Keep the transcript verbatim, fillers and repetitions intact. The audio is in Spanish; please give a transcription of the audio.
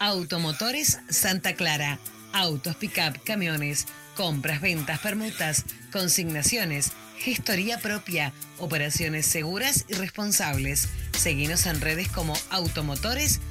Automotores Santa Clara. Autos, pick-up, camiones, compras, ventas, permutas, consignaciones, gestoría propia, operaciones seguras y responsables. Seguinos en redes como Automotores